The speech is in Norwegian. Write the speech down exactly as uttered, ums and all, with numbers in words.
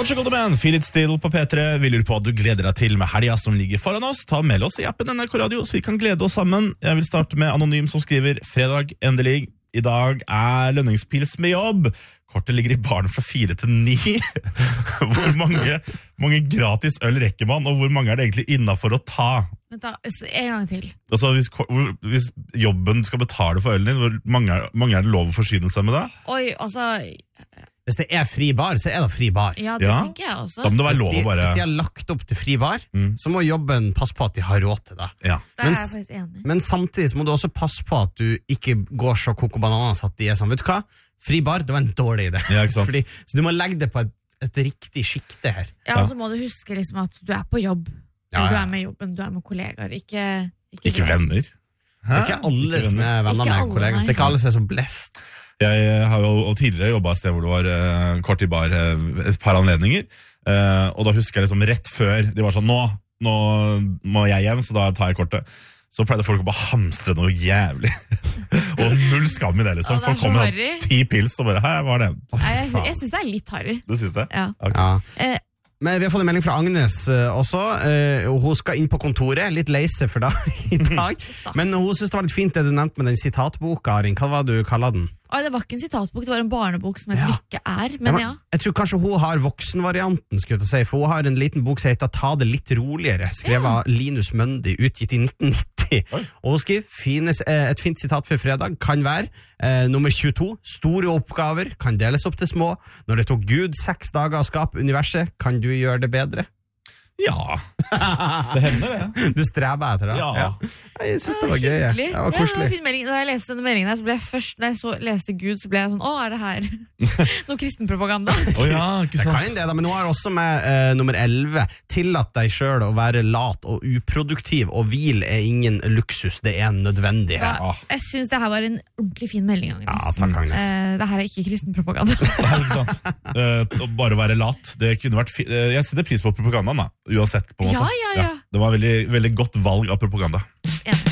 Portugal The Man, Feel It Still på P tre. Vi lurer på at du gleder deg til med helga som ligger foran oss. Ta med oss i appen N R K Radio, så vi kan glede oss sammen. Jeg vil starte med Anonym som skriver: fredag, endelig. I dag er lønningspils med jobb. Kortet ligger i baren fra fire til ni. Hvor mange, mange gratis øl rekker man, og hvor mange er det egentlig innenfor å ta? Vent da, en gang til. Altså, hvis, hvis jobben skal betale for ølen din, hvor mange er, mange er det lov å forsyne seg med det? Oi, altså... Hvis det er fri bar, så er det fri bar. Ja, det Ja. tenker jeg også. Da må det være Hvis lov de, å bare... hvis de har lagt opp til fri bar, mm. så må jobben passe på at de har råd til det. Ja. Der er Men, jeg faktisk enig. men samtidig så må du også passe på at du ikke går så koko bananas at de er sånn, vet du hva? Fri bar, det var en dårlig idé. Ja, ikke sant? Fordi, så du må legge det på et, et riktig skikte her. Ja, og så må du huske liksom at du er på jobb. Ja, Eller du ja. er med jobben, du er med kollegaer. Ikke, Ikke venner. Det er ikke alle Ikke som er venner Ikke med alle, kollegaer. nei. Det er ikke alle som er så blest. Jeg har jo og tidligere jobbet et sted hvor det var uh, kort i bar uh, et par anledninger, uh, og da husker jeg liksom rett før de var sånn, nå, nå må jeg hjem, så da tar jeg kortet. Så pleide folk å bare hamstre noe jævlig. Og null skam i det, liksom. Å, det er Folk så kommer med harry. ti pils og bare, hæ, hva er det? Nei, jeg, sy jeg synes det er litt harry. Du synes det? Ja. Ok. Ja. Eh, Men vi har fått en melding fra Agnes uh, også. Uh, og hun skal inn på kontoret, litt lei seg for da i dag. Men hun synes det var litt fint det du nevnte med den sitatboka, Arin. Hva var det du kaller den? Oi, det var ikke en sitatbok, det var en barnebok som het Ja. Lykke er, men ja. Jeg tror kanskje hun har voksenvarianten, skulle jeg til å si, for hun har en liten bok som heter Ta det litt roligere, skrevet Ja. av Linus Mundi, utgitt i nitten nitti. Oi. Og hun skriver, fines, eh, et fint sitat for fredag kan være eh, nummer tjueto, store oppgaver kan deles opp til små. Når det tok Gud seks dager å skape universet, kan du gjøre det bedre? Ja, det hender det. Du streber etter det? Ja. Jeg synes det Ja, var gøy. jeg. hyggelig. Det var Ja, det var koselig. en fin melding. Da jeg leste denne meldingen her, så ble jeg først, når jeg så, leste Gud, så ble jeg sånn, å, er det her noe kristenpropaganda? Å ja, ikke Det sant? kan det da, men hun har også med eh, nummer elleve. Tillat deg selv å være lat og uproduktiv, og hvil er ingen luksus, det er en nødvendighet. Ja, jeg synes det her var en ordentlig fin melding, Ja, Agnes. takk, Agnes. Eh, det her er ikke kristenpropaganda. Ja, ikke sant? Uh, å bare være lat, det kunne vært fi uh, jeg setter pris på propagandaen da, uansett på en måte. Ja, ja, ja. Det var veldig, veldig godt valg av propaganda. Enig.